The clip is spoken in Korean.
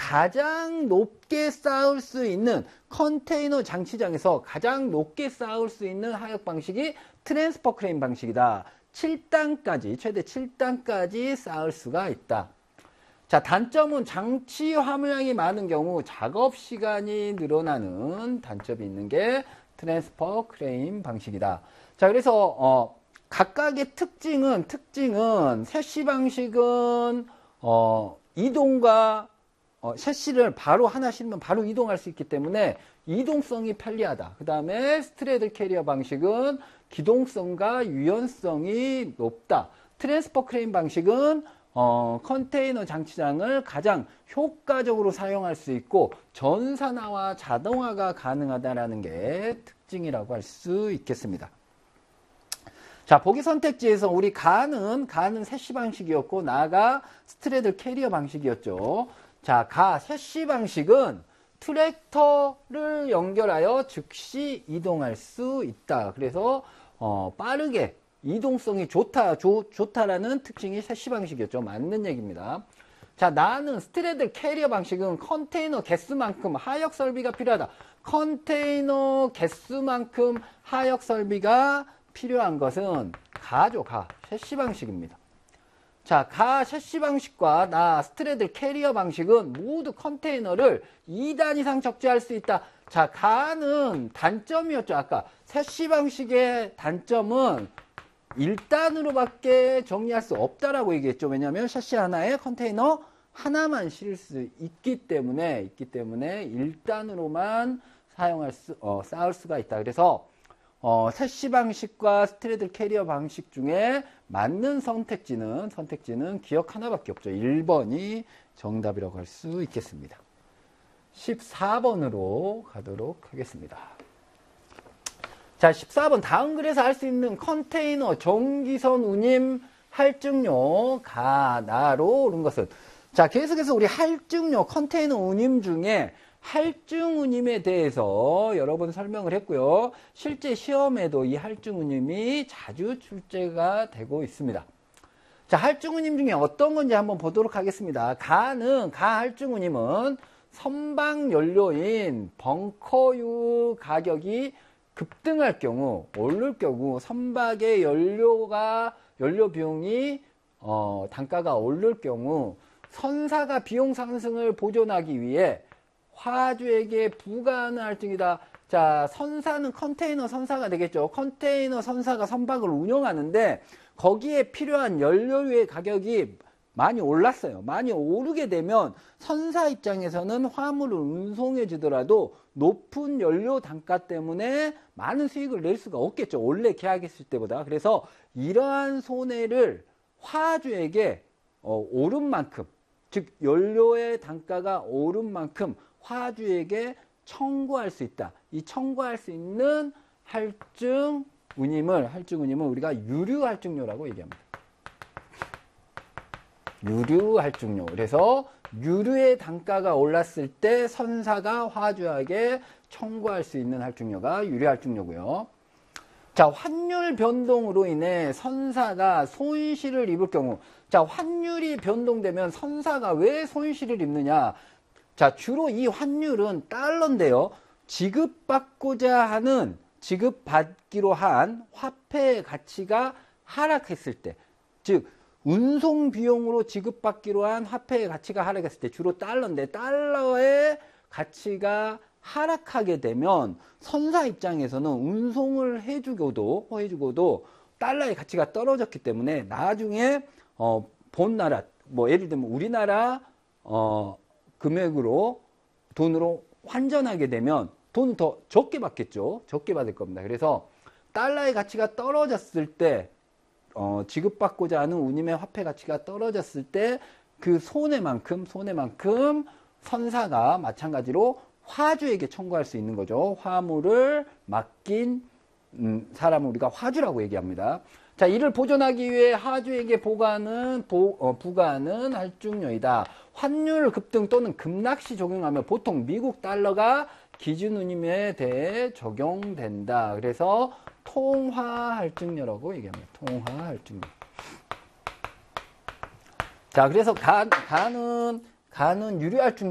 가장 높게 쌓을 수 있는 컨테이너 장치장에서 가장 높게 쌓을 수 있는 하역 방식이 트랜스퍼 크레인 방식이다. 7단까지, 최대 7단까지 쌓을 수가 있다. 자, 단점은 장치 화물량이 많은 경우 작업 시간이 늘어나는 단점이 있는 게 트랜스퍼 크레인 방식이다. 자, 그래서 각각의 특징은 셰시 방식은 이동과 셰시를 바로 하나 실으면 바로 이동할 수 있기 때문에 이동성이 편리하다. 그 다음에 스트레들 캐리어 방식은 기동성과 유연성이 높다. 트랜스퍼 크레인 방식은 컨테이너 장치장을 가장 효과적으로 사용할 수 있고 전산화와 자동화가 가능하다는 게 특징이라고 할 수 있겠습니다. 자, 보기 선택지에서 우리 가는 셰시 방식이었고 나가 스트레들 캐리어 방식이었죠. 자, 셰시 방식은 트랙터를 연결하여 즉시 이동할 수 있다. 그래서 빠르게 이동성이 좋다라는 특징이 셰시 방식이었죠. 맞는 얘기입니다. 자, 나는 스트레들 캐리어 방식은 컨테이너 개수만큼 하역 설비가 필요하다. 컨테이너 개수만큼 하역 설비가 필요한 것은 셰시 방식입니다. 자, 셰시 방식과 스트레들 캐리어 방식은 모두 컨테이너를 2단 이상 적재할 수 있다. 자, 는 단점이었죠. 아까 셰시 방식의 단점은 1단으로밖에 정리할 수 없다라고 얘기했죠. 왜냐하면 셰시 하나에 컨테이너 하나만 실을 수 있기 때문에 1단으로만 쌓을 수가 있다. 그래서 셰시 방식과 스트레들 캐리어 방식 중에 맞는 선택지는 기억 하나밖에 없죠. 1번이 정답이라고 할 수 있겠습니다. 14번으로 가도록 하겠습니다. 자, 14번 다음 글에서 할 수 있는 컨테이너 전기선 운임 할증료 나로 오른 것은, 자, 계속해서 우리 할증료 컨테이너 운임 중에 할증 운임에 대해서 여러 번 설명을 했고요. 실제 시험에도 이 할증 운임이 자주 출제가 되고 있습니다. 자, 할증 운임 중에 어떤 건지 한번 보도록 하겠습니다. 할증 운임은 선박 연료인 벙커유 가격이 급등할 경우, 오를 경우, 선박의 연료 비용이 단가가 오를 경우 선사가 비용 상승을 보존하기 위해 화주에게 부과하는 할증이다. 자, 선사는 컨테이너 선사가 되겠죠. 컨테이너 선사가 선박을 운영하는데 거기에 필요한 연료의 가격이 많이 올랐어요. 많이 오르게 되면 선사 입장에서는 화물을 운송해 주더라도 높은 연료 단가 때문에 많은 수익을 낼 수가 없겠죠. 원래 계약했을 때보다. 그래서 이러한 손해를 화주에게 오른 만큼, 즉 연료의 단가가 오른 만큼 화주에게 청구할 수 있다. 이 청구할 수 있는 할증 운임을 우리가 유류 할증료라고 얘기합니다. 유류 할증료. 그래서 유류의 단가가 올랐을 때 선사가 화주에게 청구할 수 있는 할증료가 유류 할증료고요. 자, 환율 변동으로 인해 선사가 손실을 입을 경우, 자, 환율이 변동되면 선사가 왜 손실을 입느냐? 자, 주로 이 환율은 달러인데요. 지급받기로 한 화폐의 가치가 하락했을 때, 즉 운송 비용으로 지급받기로 한 화폐의 가치가 하락했을 때, 주로 달러인데 달러의 가치가 하락하게 되면 선사 입장에서는 운송을 해주고도 달러의 가치가 떨어졌기 때문에 나중에 본나라, 예를 들면 우리나라 금액으로 돈으로 환전하게 되면 돈은 더 적게 받겠죠. 적게 받을 겁니다. 그래서 달러의 가치가 떨어졌을 때, 지급받고자 하는 운임의 화폐 가치가 떨어졌을 때 그 손해만큼 선사가 마찬가지로 화주에게 청구할 수 있는 거죠. 화물을 맡긴 사람을 우리가 화주라고 얘기합니다. 자, 이를 보존하기 위해 화주에게 부과하는 할증료이다. 환율 급등 또는 급락시 적용하면 보통 미국 달러가 기준 운임에 대해 적용된다. 그래서 통화 할증료라고 얘기합니다. 통화 할증료. 자, 그래서 가는 유류 할증료.